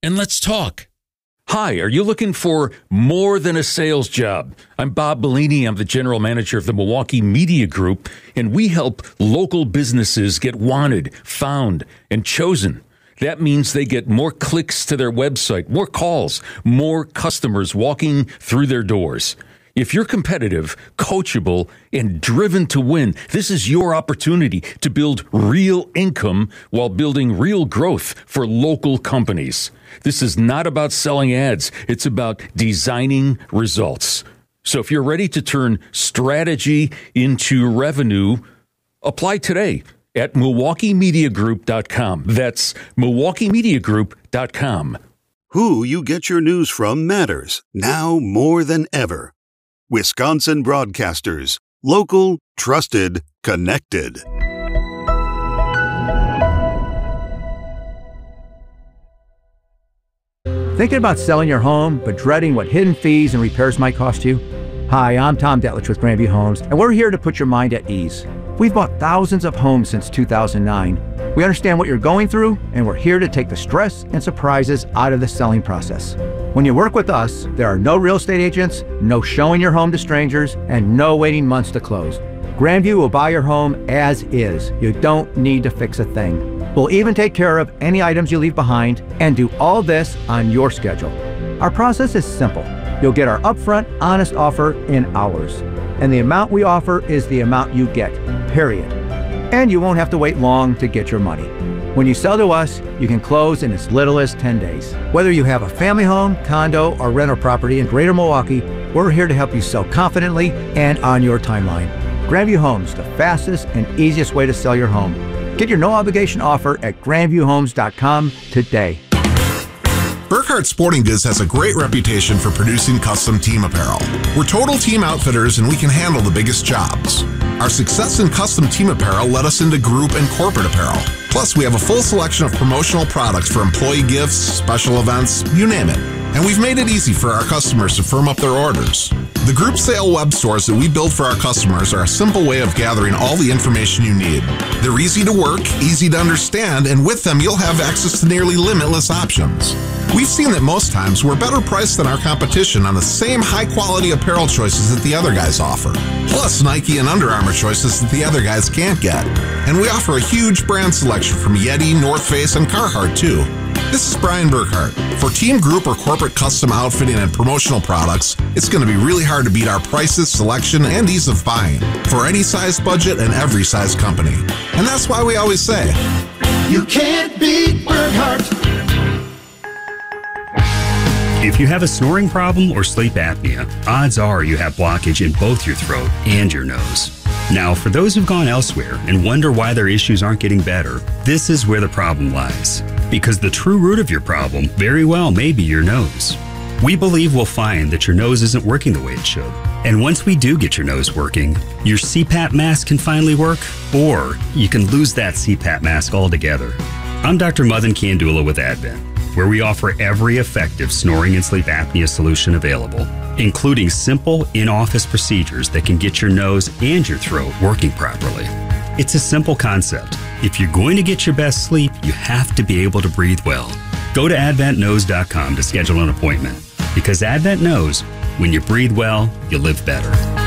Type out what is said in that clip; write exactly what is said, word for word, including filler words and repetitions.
and let's talk. Hi, are you looking for more than a sales job? I'm Bob Bellini. I'm the general manager of the Milwaukee Media Group, and we help local businesses get wanted, found, and chosen. That means they get more clicks to their website, more calls, more customers walking through their doors. If you're competitive, coachable, and driven to win, this is your opportunity to build real income while building real growth for local companies. This is not about selling ads. It's about designing results. So if you're ready to turn strategy into revenue, apply today at Milwaukee Media Group dot com. That's Milwaukee Media Group dot com. Who you get your news from matters, now more than ever. Wisconsin Broadcasters. Local, trusted, connected. Thinking about selling your home, but dreading what hidden fees and repairs might cost you? Hi, I'm Tom Detlich with Grandview Homes, and we're here to put your mind at ease. We've bought thousands of homes since two thousand nine. We understand what you're going through, and we're here to take the stress and surprises out of the selling process. When you work with us, there are no real estate agents, no showing your home to strangers, and no waiting months to close. Grandview will buy your home as is. You don't need to fix a thing. We'll even take care of any items you leave behind and do all this on your schedule. Our process is simple. You'll get our upfront, honest offer in hours. And the amount we offer is the amount you get, period. And you won't have to wait long to get your money. When you sell to us, you can close in as little as ten days. Whether you have a family home, condo, or rental property in Greater Milwaukee, we're here to help you sell confidently and on your timeline. Grandview Homes, the fastest and easiest way to sell your home. Get your no-obligation offer at Grandview Homes dot com today. Burkhardt Sporting Goods has a great reputation for producing custom team apparel. We're total team outfitters and we can handle the biggest jobs. Our success in custom team apparel led us into group and corporate apparel. Plus, we have a full selection of promotional products for employee gifts, special events, you name it. And we've made it easy for our customers to firm up their orders. The group sale web stores that we build for our customers are a simple way of gathering all the information you need. They're easy to work, easy to understand, and with them you'll have access to nearly limitless options. We've seen that most times we're better priced than our competition on the same high-quality apparel choices that the other guys offer. Plus Nike and Under Armour choices that the other guys can't get. And we offer a huge brand selection from Yeti, North Face, and Carhartt too. This is Brian Burkhardt. For team, group, or corporate custom outfitting and promotional products, it's going to be really hard to beat our prices, selection, and ease of buying for any size budget and every size company. And that's why we always say, you can't beat Burkhardt. If you have a snoring problem or sleep apnea, odds are you have blockage in both your throat and your nose. Now, for those who've gone elsewhere and wonder why their issues aren't getting better, this is where the problem lies. Because the true root of your problem very well may be your nose. We believe we'll find that your nose isn't working the way it should. And once we do get your nose working, your C PAP mask can finally work, or you can lose that C PAP mask altogether. I'm Doctor Madan Kandula with Advent, where we offer every effective snoring and sleep apnea solution available, including simple in-office procedures that can get your nose and your throat working properly. It's a simple concept. If you're going to get your best sleep, you have to be able to breathe well. Go to advent nose dot com to schedule an appointment, because Advent knows when you breathe well, you live better.